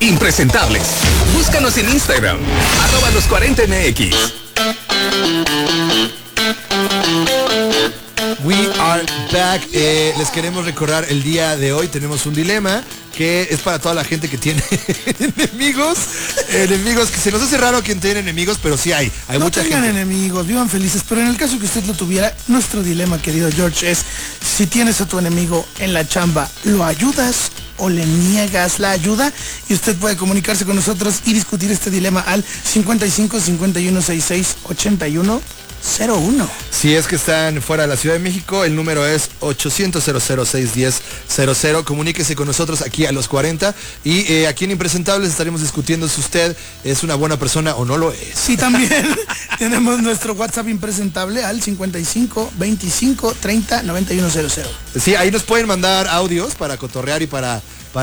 impresentables. Búscanos en Instagram, @los40mx. We are back. Les queremos recordar el día de hoy tenemos un dilema que es para toda la gente que tiene enemigos, que se nos hace raro quien tiene enemigos, pero sí hay mucha gente. No tengan enemigos, vivan felices, pero en el caso que usted lo tuviera, nuestro dilema, querido George, es si tienes a tu enemigo en la chamba, ¿lo ayudas o le niegas la ayuda? Y usted puede comunicarse con nosotros y discutir este dilema al 55 51 66 81 01. Si es que están fuera de la Ciudad de México, el número es 800-610-00. Comuníquese con nosotros aquí a los 40 y aquí en Impresentables estaremos discutiendo si usted es una buena persona o no lo es. Sí, también tenemos nuestro WhatsApp impresentable al 55 25 30 91 00. Sí, ahí nos pueden mandar audios para cotorrear y para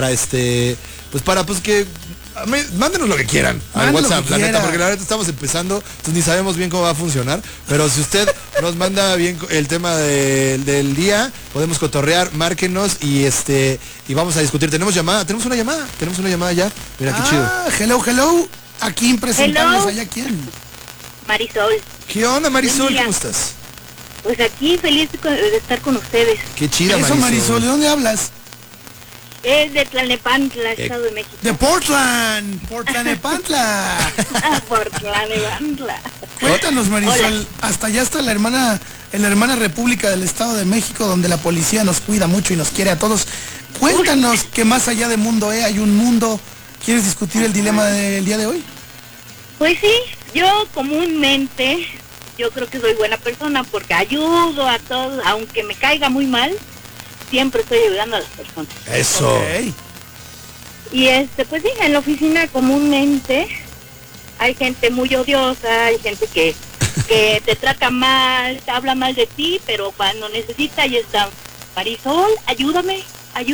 que mándenos lo que quieran al WhatsApp, la neta, porque la neta estamos empezando, entonces ni sabemos bien cómo va a funcionar, pero si usted nos manda bien el tema del día, podemos cotorrear, márquenos y vamos a discutir. Tenemos una llamada ya. Mira qué chido. Hello. Aquí Impresentables, allá quién. Marisol. ¿Qué onda, Marisol? ¿Cómo estás? Pues aquí feliz de estar con ustedes. Qué chida, Eso, Marisol, ¿de dónde hablas? Es de Tlalnepantla, Estado de México. De Portland, Portlanepantla. Portlanepantla. Cuéntanos, Marisol, Hola. hasta allá está en la hermana República del Estado de México, donde la policía nos cuida mucho y nos quiere a todos. Cuéntanos que más allá de mundo hay un mundo. ¿Quieres discutir el dilema del día de hoy? Pues sí, yo comúnmente, yo creo que soy buena persona porque ayudo a todos, aunque me caiga muy mal, siempre estoy ayudando a las personas. Eso. Okay. Y pues sí, en la oficina comúnmente hay gente muy odiosa, hay gente que te trata mal, te habla mal de ti, pero cuando necesita ahí está Marisol, ayúdame.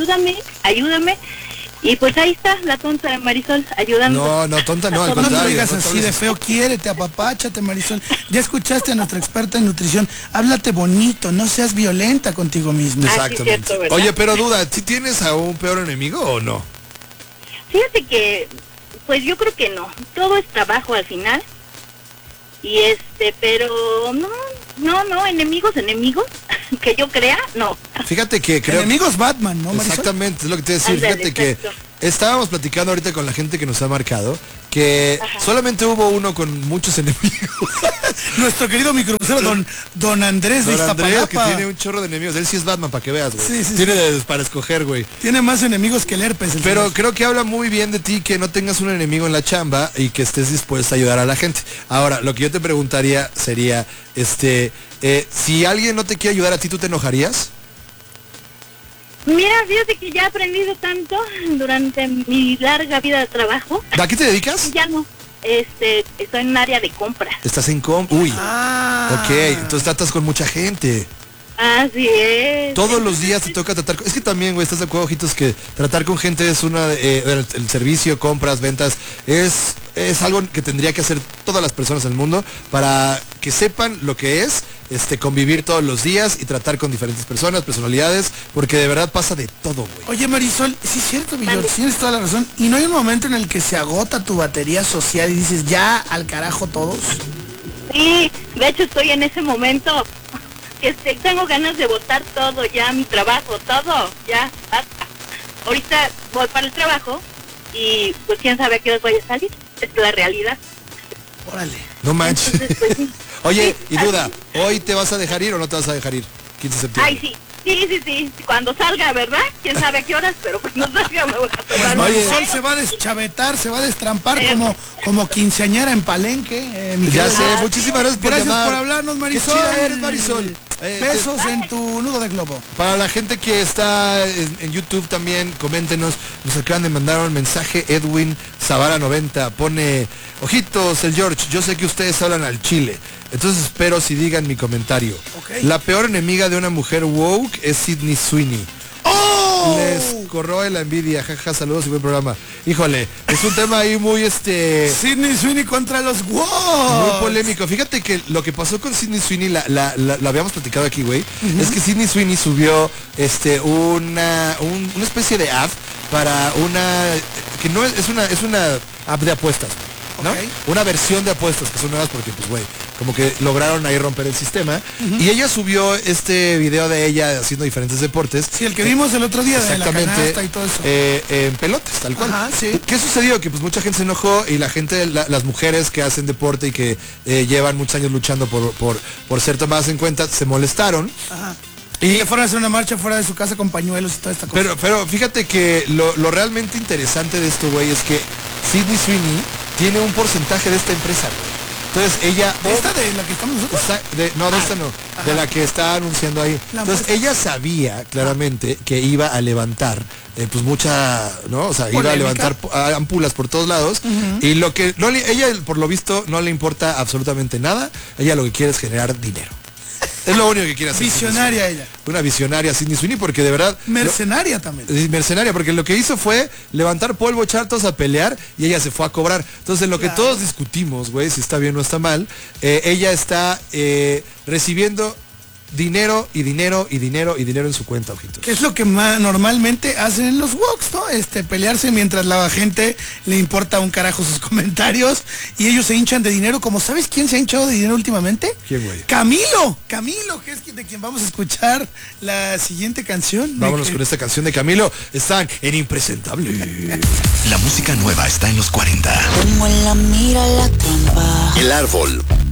Y pues ahí está la tonta de Marisol ayudando. No, tonta no, al No te contrario. digas no así de feo, quiérete, apapáchate, Marisol. Ya escuchaste a nuestra experta en nutrición. Háblate bonito, no seas violenta contigo mismo. Exactamente. Sí, cierto, ¿verdad? Oye, pero duda, ¿sí tienes a un peor enemigo o no? Fíjate que, pues yo creo que no. Todo es trabajo al final. Y pero no, enemigos, que yo crea, no. Fíjate que creo... Enemigos Batman, ¿no, Marisol? Exactamente, es lo que te decía. Ándale, Fíjate que exacto. estábamos platicando ahorita con la gente que nos ha marcado que solamente hubo uno con muchos enemigos. Nuestro querido microbusero, don Andrés de Don Andrés, que Iztapalapa. tiene un chorro de enemigos. Él sí es Batman, para que veas, güey. Sí. Tiene para escoger, güey. Tiene más enemigos que el herpes. Pero señor. creo que habla muy bien de ti que no tengas un enemigo en la chamba y que estés dispuesto a ayudar a la gente. Ahora, lo que yo te preguntaría sería, si alguien no te quiere ayudar a ti, ¿tú te enojarías? Mira, fíjate que ya he aprendido tanto durante mi larga vida de trabajo. ¿A qué te dedicas? Ya no. Estoy en un área de compra. Estás en Uy. Ah. Ok, entonces tratas con mucha gente. Así es. Todos los días te toca tratar es que también, güey, estás de acuerdo, ojitos, que tratar con gente es el servicio, compras, ventas, es algo que tendría que hacer todas las personas del mundo para que sepan lo que es convivir todos los días y tratar con diferentes personas, personalidades, porque de verdad pasa de todo, güey. Oye, Marisol, sí es cierto, mi George, tienes toda la razón. ¿Y no hay un momento en el que se agota tu batería social y dices, ya al carajo todos? Sí, de hecho estoy en ese momento. Tengo ganas de botar todo ya, mi trabajo, todo, ya, basta. Ahorita voy para el trabajo y pues quién sabe a qué hora voy a salir, es la realidad. Órale. No manches. Entonces, pues, sí. Oye, Sí, y duda, así. ¿hoy te vas a dejar ir o no te vas a dejar ir? 15 de septiembre. Ay, sí. Cuando salga, ¿verdad? Quién sabe a qué horas, pero cuando salga me voy a Pues tomar. Marisol se va a deschavetar, se va a destrampar como quinceañera en Palenque. Mi Ya querida. sé, muchísimas gracias por Gracias llamar. por hablarnos, Marisol. Qué chida eres, Marisol. Besos en tu nudo de globo. Para la gente que está en YouTube también, coméntenos. Nos acaban de mandar un mensaje. Edwin Zavara 90 pone: ojitos, el George, yo sé que ustedes hablan al chile, entonces espero si digan mi comentario. Ok. La peor enemiga de una mujer woke es Sydney Sweeney. ¡Oh! Les corroe la envidia, jaja, saludos y buen programa. Híjole, es un tema ahí muy Sydney Sweeney contra los muy Wolves. polémico. Fíjate que lo que pasó con Sydney Sweeney, lo habíamos platicado aquí, güey, es que Sydney Sweeney subió una especie de ad para una que no es una app de apuestas, ¿no? Ok. Una versión de apuestas que son nuevas porque, pues, güey, como que lograron ahí romper el sistema. Y ella subió este video de ella haciendo diferentes deportes. Sí, el que vimos el otro día de la Exactamente, canasta y todo eso. en pelotas, tal cual. Ajá, sí. ¿Qué sucedió? Que pues mucha gente se enojó y la gente, las mujeres que hacen deporte y que llevan muchos años luchando por ser tomadas en cuenta, se molestaron. Ajá. Y Y le fueron a hacer una marcha fuera de su casa con pañuelos y toda esta cosa. pero fíjate que lo realmente interesante de esto, güey, es que Sydney Sweeney tiene un porcentaje de esta empresa, güey. Entonces ella... ¿Esta de la que estamos nosotros? no, de esta no, de la que está anunciando ahí. La Entonces empresa. ella sabía claramente que iba a levantar pues mucha, ¿no? O sea, iba a Polémica. levantar ampulas por todos lados. Y lo que ella, por lo visto, no le importa absolutamente nada. Ella lo que quiere es generar dinero. Es lo único que quiere hacer. Visionaria ella. Una visionaria Sydney Sweeney, porque de verdad... Mercenaria también. Mercenaria, porque lo que hizo fue levantar polvo, echar todos a pelear y ella se fue a cobrar. Entonces lo que Claro. todos discutimos, güey, si está bien o está mal, ella está recibiendo dinero y dinero y dinero y dinero en su cuenta, ojitos. Que es lo que normalmente hacen en los walks, ¿no? Pelearse mientras la gente le importa un carajo sus comentarios y ellos se hinchan de dinero. Como ¿sabes quién se ha hinchado de dinero últimamente? ¿Quién, güey? Camilo, que es de quien vamos a escuchar la siguiente canción. Vámonos con esta canción de Camilo. Están en Impresentable. La música nueva está en los 40. Como en la mira la trampa. El árbol